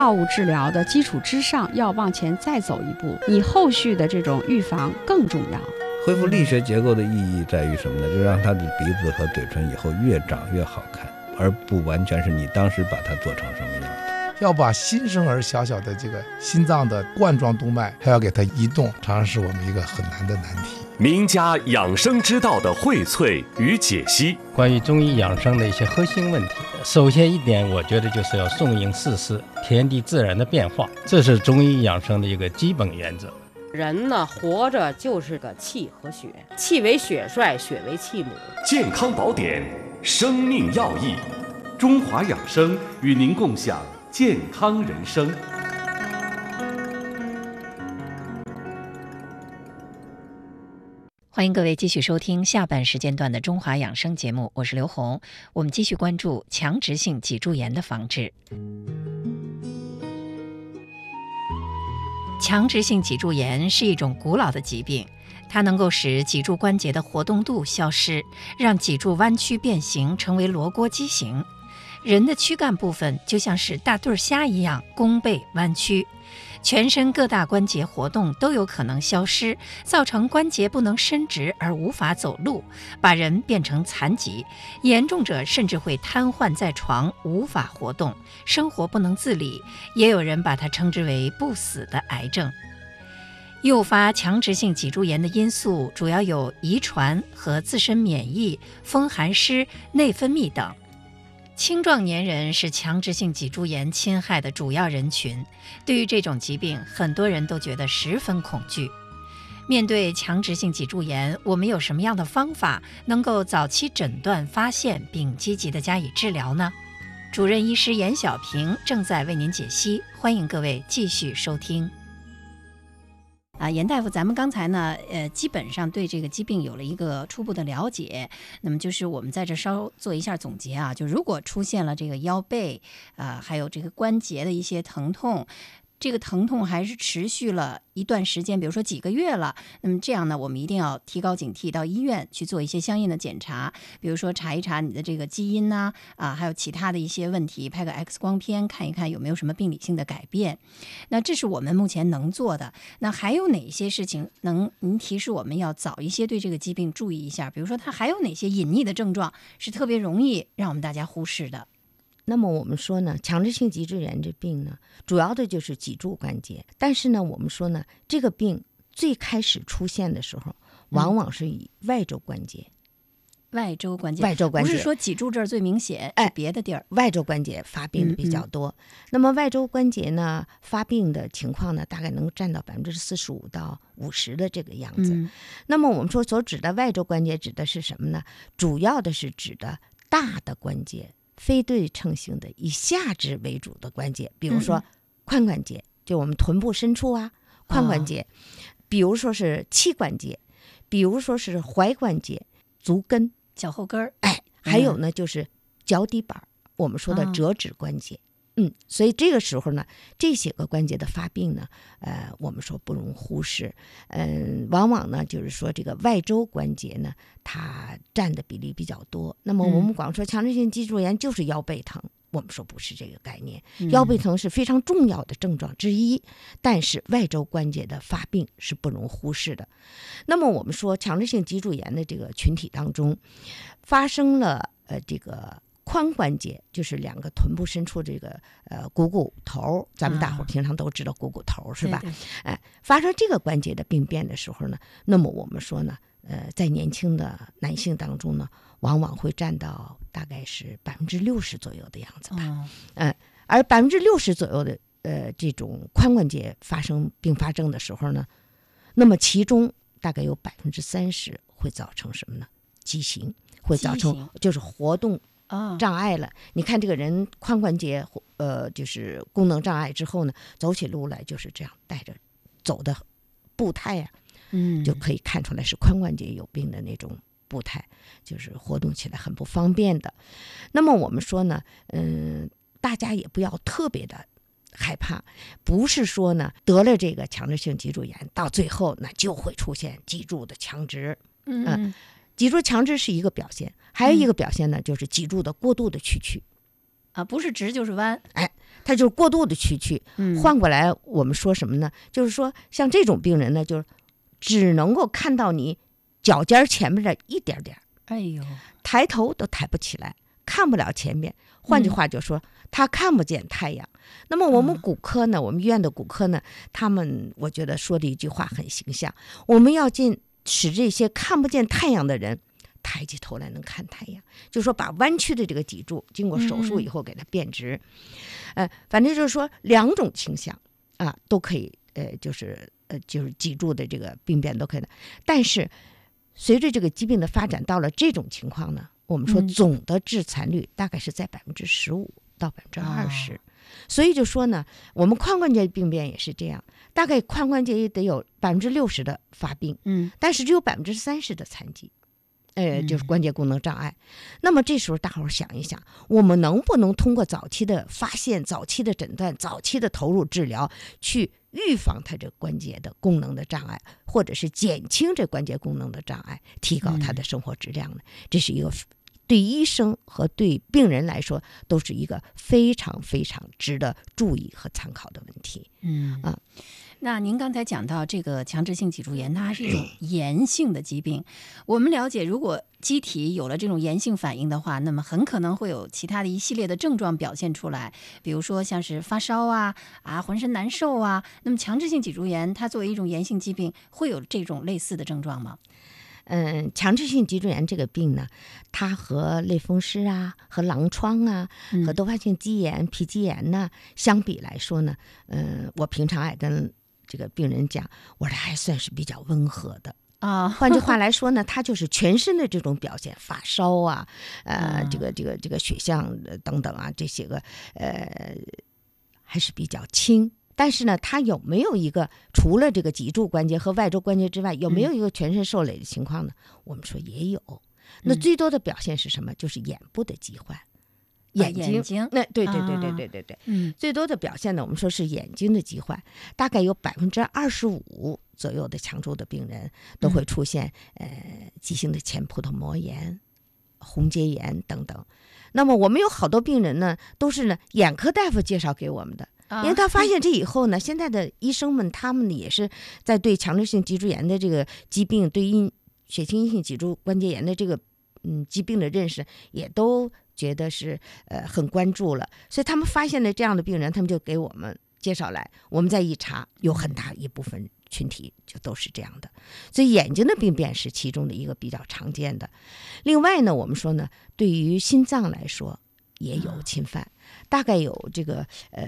药物治疗的基础之上要往前再走一步，你后续的这种预防更重要。 恢复力学结构的意义在于什么呢？就让他的鼻子和嘴唇以后越长越好看，而不完全是你当时把它做成什么样子。 要把新生儿小小的这个心脏的冠状动脉还要给它移动，常常是我们一个很难的难题。 名家养生之道的荟萃与解析， 关于中医养生的一些核心问题，首先一点，我觉得就是要顺应四时，天地自然的变化，这是中医养生的一个基本原则。 人呢，活着就是个气和血，气为血帅，血为气母。 健康宝典，生命要义，中华养生与您共享健康人生。 欢迎各位继续收听下半时间段的中华养生节目，我是刘红。我们继续关注强直性脊柱炎的防治。强直性脊柱炎是一种古老的疾病，它能够使脊柱关节的活动度消失，让脊柱弯曲变形，成为罗锅畸形。人的躯干部分就像是大对虾一样弓背弯曲，全身各大关节活动都有可能消失，造成关节不能伸直而无法走路，把人变成残疾，严重者甚至会瘫痪在床，无法活动，生活不能自理，也有人把它称之为不死的癌症。诱发强直性脊柱炎的因素主要有遗传和自身免疫、风寒湿、内分泌等。青壮年人是强直性脊柱炎侵害的主要人群，对于这种疾病，很多人都觉得十分恐惧。面对强直性脊柱炎，我们有什么样的方法能够早期诊断发现并积极地加以治疗呢？主任医师严小平正在为您解析，欢迎各位继续收听。严大夫，咱们刚才呢，基本上对这个疾病有了一个初步的了解。那么就是我们在这稍做一下总结啊，就如果出现了这个腰背，还有这个关节的一些疼痛，这个疼痛还是持续了一段时间，比如说几个月了，那么这样呢，我们一定要提高警惕，到医院去做一些相应的检查，比如说查一查你的这个基因呐，还有其他的一些问题，拍个 X 光片看一看有没有什么病理性的改变。那这是我们目前能做的。那还有哪些事情您提示我们要早一些对这个疾病注意一下？比如说它还有哪些隐匿的症状是特别容易让我们大家忽视的？ 那么我们说呢，强直性脊柱炎这病呢，主要的就是脊柱关节。但是呢，我们说呢，这个病最开始出现的时候，往往是以外周关节。 外周关节不是说脊柱这儿最明显，是别的地儿。 外周关节发病的比较多。那么外周关节呢，发病的情况呢，大概能占到45%到50%的这个样子。那么我们说所指的外周关节指的是什么呢？主要的是指的大的关节，非对称性的以下肢为主的关节，比如说髋关节，就我们臀部深处啊，髋关节，比如说是膝关节，比如说是踝关节、足跟、 脚后跟儿， 还有呢就是脚底板，我们说的折指关节。所以这个时候呢，这些个关节的发病呢，我们说不容忽视。往往呢，就是说这个外周关节呢，它占的比例比较多。那么我们光说强直性脊柱炎就是腰背疼，我们说不是这个概念。腰背疼是非常重要的症状之一，但是外周关节的发病是不容忽视的。那么我们说强直性脊柱炎的这个群体当中，发生了这个髋关节，就是两个臀部深处这个股骨头，咱们大伙平常都知道股骨头是吧？对。发生这个关节的病变的时候呢，那么我们说呢，在年轻的男性当中呢，往往会占到大概是60%左右的样子吧。而60%左右的这种髋关节发生并发症的时候呢，那么其中大概有30%会造成什么呢？畸形，会造成就是活动障碍了。你看这个人髋关节就是功能障碍之后呢，走起路来就是这样带着走的步态啊，就可以看出来是髋关节有病的那种步态，就是活动起来很不方便的。那么我们说呢，大家也不要特别的害怕，不是说呢得了这个强直性脊柱炎到最后那就会出现脊柱的强直。脊柱强直是一个表现，还有一个表现呢，就是脊柱的过度的屈曲。 啊，不是直就是弯。 它就是过度的屈曲。换过来我们说什么呢？就是说像这种病人呢，就是只能够看到你脚尖前面的一点点， 哎呦， 抬头都抬不起来，看不了前面。换句话就说，他看不见太阳。那么我们骨科呢，我们医院的骨科呢，他们我觉得说的一句话很形象，我们要使这些看不见太阳的人抬起头来能看太阳，就是说把弯曲的这个脊柱经过手术以后给它变直。反正就是说两种倾向啊都可以，就是脊柱的这个病变都可以的。但是随着这个疾病的发展到了这种情况呢，我们说总的致残率大概是在15%到20%。所以就说呢，我们髋关节病变也是这样，大概髋关节也得有60%的发病，但是只有30%的残疾，就是关节功能障碍。那么这时候大伙儿想一想，我们能不能通过早期的发现、早期的诊断、早期的投入治疗，去预防它这个关节的功能的障碍，或者是减轻这关节功能的障碍，提高它的生活质量呢？这是一个对医生和对病人来说都是一个非常非常值得注意和参考的问题。 那您刚才讲到这个强直性脊柱炎，它是一种炎性的疾病。我们了解，如果机体有了这种炎性反应的话，那么很可能会有其他的一系列的症状表现出来，比如说像是发烧啊、浑身难受啊。那么强直性脊柱炎它作为一种炎性疾病，会有这种类似的症状吗？ 强直性脊柱炎这个病呢，它和类风湿啊、和狼疮啊、和多发性肌炎、皮肌炎呢相比来说呢，我平常爱跟这个病人讲，我说还算是比较温和的啊。换句话来说呢，它就是全身的这种表现，发烧啊，这个血象等等啊，这些个还是比较轻。但是呢，它有没有一个除了这个脊柱关节和外周关节之外，有没有一个全身受累的情况呢？我们说也有。那最多的表现是什么？就是眼部的疾患，眼睛。那对，最多的表现呢，我们说是眼睛的疾患，大概有25%左右的强周的病人都会出现急性的前葡萄膜炎、红结炎等等。那么我们有好多病人呢，都是呢眼科大夫介绍给我们的。因为他发现这以后呢，现在的医生们他们也是在对强直性脊柱炎的这个疾病，对血清阴性脊柱关节炎的这个疾病的认识，也都觉得是很关注了。所以他们发现了这样的病人，他们就给我们介绍来，我们再一查，有很大一部分群体就都是这样的。所以眼睛的病变是其中的一个比较常见的。另外呢，我们说呢，对于心脏来说也有侵犯。大概有这个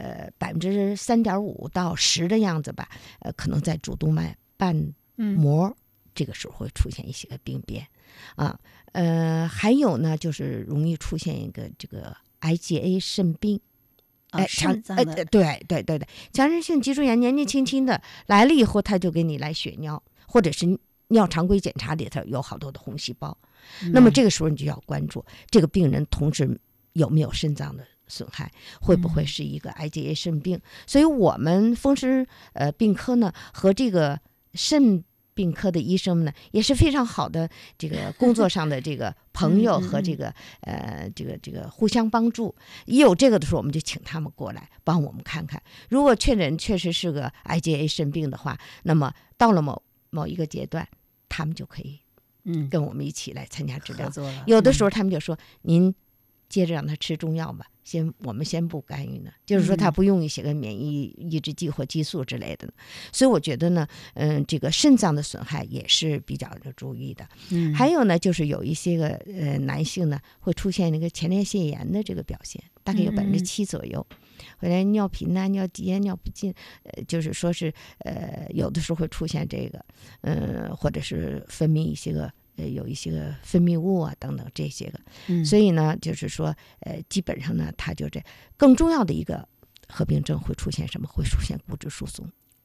3.5%到10%的样子吧，可能在主动脉瓣膜这个时候会出现一些个病变啊。还有呢，就是容易出现一个这个 IgA 肾病。 肾脏的对，强直性脊柱炎年纪轻轻的来了以后，他就给你来血尿，或者是尿常规检查里头有好多的红细胞。那么这个时候你就要关注这个病人同时有没有肾脏的损害，会不会是一个 IgA 肾病。所以我们风湿病科呢和这个肾病科的医生们呢也是非常好的这个工作上的这个朋友和这个这个互相帮助。一有这个的时候，我们就请他们过来帮我们看看，如果确诊确实是个 IgA 肾病的话，那么到了某一个阶段，他们就可以跟我们一起来参加治疗。有的时候他们就说，您接着让他吃中药吧，我们先不干预呢，就是说他不用一些个免疫抑制剂或激素之类的。所以我觉得呢，这个肾脏的损害也是比较的注意的。还有呢，就是有一些个男性呢会出现那个前列腺炎的这个表现，大概有7%左右。后来尿频啊、尿急啊、尿不尽，就是说是有的时候会出现这个，或者是分泌一些个。有一些个分泌物啊等等这些个，所以呢，就是说，基本上呢，它就更重要的一个合并症会出现什么？会出现骨质疏松。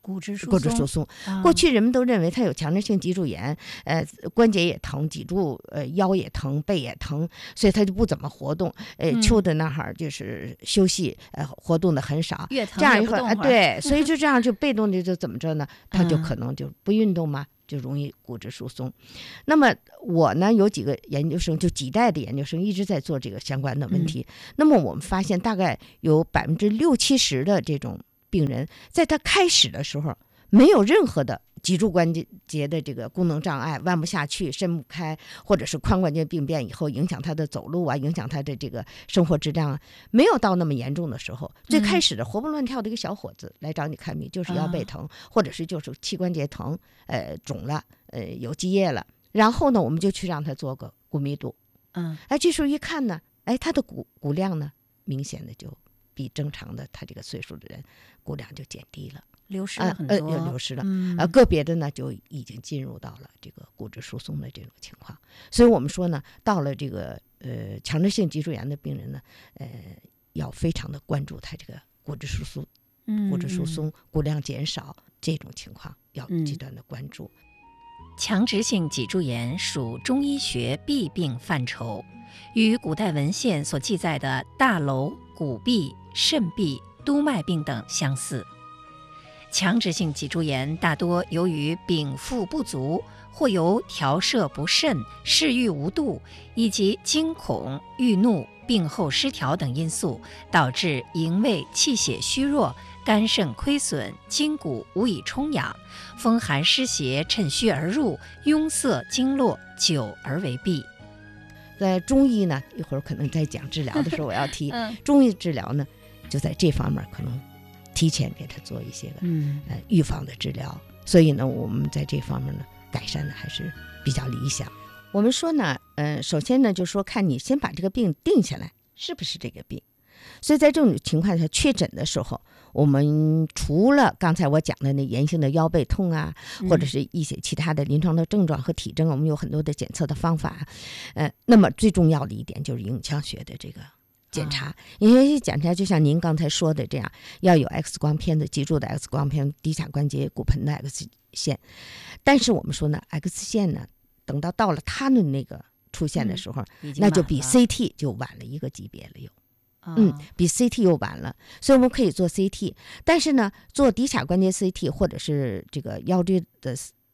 骨质疏松。过去人们都认为他有强直性脊柱炎，关节也疼，脊柱腰也疼，背也疼，所以他就不怎么活动，秋的那儿就是休息，活动的很少。 越疼这样越不动会儿对，所以就这样就被动的就怎么着呢？他就可能就不运动嘛。就容易骨质疏松。那么我呢有几个研究生，就几代的研究生一直在做这个相关的问题。那么我们发现大概有60%-70%的这种病人，在他开始的时候没有任何的脊柱关节的这个功能障碍，弯不下去，伸不开，或者是髋关节病变以后影响他的走路啊，影响他的这个生活质量啊，没有到那么严重的时候。最开始的活蹦乱跳的一个小伙子来找你看病，就是腰背疼，或者是就是膝关节疼，肿了，有积液了。然后呢，我们就去让他做个骨密度，这时候一看呢，他的骨量呢，明显的就比正常的他这个岁数的人骨量就减低了。 流失了很多， 流失了，个别的呢就已经进入到了这个骨质疏松的这种情况，所以我们说呢，到了这个强直性脊柱炎的病人呢，要非常的关注他这个骨质疏松、骨量减少这种情况，要极端的关注。 强直性脊柱炎属中医学弊病范畴，与古代文献所记载的大瘻、骨痹、肾痹、督脉病等相似。强直性脊柱炎大多由于禀赋不足，或由调摄不慎、嗜欲无度，以及惊恐、郁怒、病后失调等因素，导致营卫气血虚弱，肝肾亏损，筋骨无以充养，风寒湿邪趁虚而入，壅塞经络，久而为痹。 在中医呢，一会儿可能在讲治疗的时候我要提，中医治疗呢，就在这方面可能提前给他做一些个预防的治疗，所以呢，我们在这方面呢改善的还是比较理想。我们说呢，首先呢，就说看你先把这个病定下来是不是这个病。所以在这种情况下，确诊的时候，我们除了刚才我讲的那炎性的腰背痛啊，或者是一些其他的临床的症状和体征，我们有很多的检测的方法。那么最重要的一点就是影像学的这个检查，影像学检查就像您刚才说的这样，要有 X 光片的脊柱的 X 光片、骶髂关节骨盆的 X 线。但是我们说呢 ，X 线呢，等到了它的那个出现的时候，那就比 CT 就晚了一个级别了又。比 CT 又晚了，所以我们可以做 CT， 但是呢，做骶髂关节 CT 或者是这个腰椎的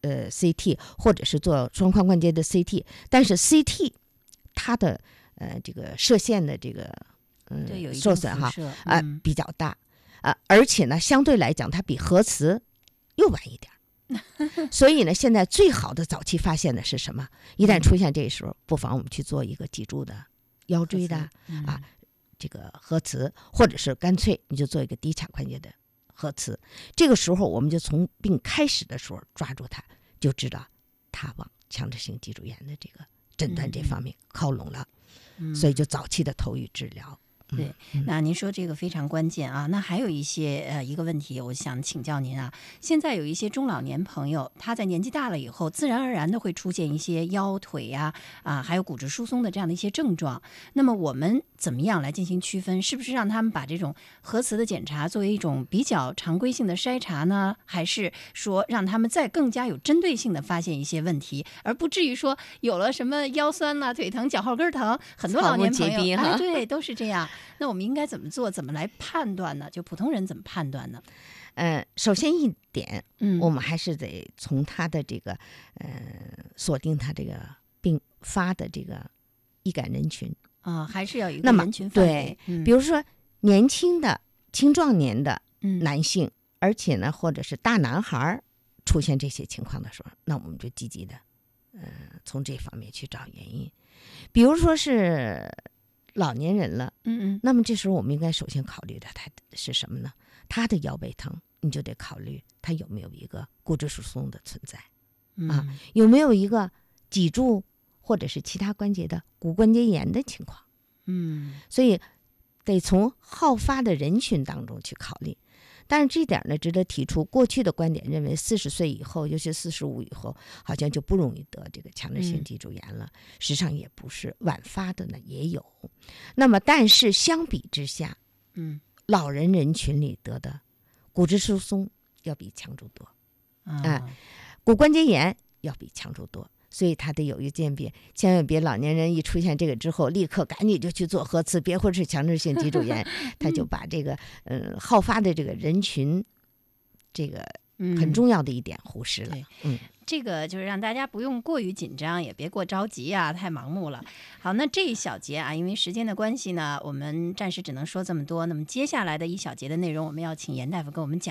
CT， 或者是做双髋关节的 CT， 但是 CT 它的这个射线的这个受损哈比较大而且呢，相对来讲它比核磁又晚一点。所以呢，现在最好的早期发现的是什么？一旦出现这时候，不妨我们去做一个脊柱的、腰椎的这个核磁，或者是干脆你就做一个骶髂关节的核磁。这个时候我们就从病开始的时候抓住它，就知道它往强直性脊柱炎的这个诊断这方面靠拢了。所以就早期的投予治疗。 对，那您说这个非常关键啊。那还有一些一个问题，我想请教您啊。现在有一些中老年朋友，他在年纪大了以后，自然而然的会出现一些腰腿呀还有骨质疏松的这样的一些症状。那么我们怎么样来进行区分？是不是让他们把这种核磁的检查作为一种比较常规性的筛查呢？还是说让他们再更加有针对性的发现一些问题，而不至于说有了什么腰酸啦、腿疼、脚后跟疼，很多老年朋友对都是这样。那我们应该怎么做？怎么来判断呢？就普通人怎么判断呢？ 首先一点，我们还是得从他的这个锁定他这个病发的这个易感人群还是要有一个人群范围。 对，比如说年轻的青壮年的男性，而且呢，或者是大男孩出现这些情况的时候，那我们就积极的从这方面去找原因。比如说是老年人了，那么这时候我们应该首先考虑的他是什么呢？他的腰背疼，你就得考虑他有没有一个骨质疏松的存在有没有一个脊柱或者是其他关节的骨关节炎的情况。所以得从好发的人群当中去考虑。但是这点呢，值得提出，过去的观点认为40岁以后，尤其45以后，好像就不容易得这个强直性脊柱炎了。实际上也不是，晚发的呢也有。那么，但是相比之下，老人人群里得的骨质疏松要比强度多， 啊， 骨关节炎要比强度多。所以它得有一个鉴别，千万别老年人一出现这个之后，立刻赶紧就去做核磁，别或是强制性脊柱炎，他就把这个好发的这个人群，这个很重要的一点忽视了。 这个就是让大家不用过于紧张，也别过着急啊，太盲目了。好，那这一小节啊，因为时间的关系呢，我们暂时只能说这么多。那么接下来的一小节的内容，我们要请严大夫跟我们讲。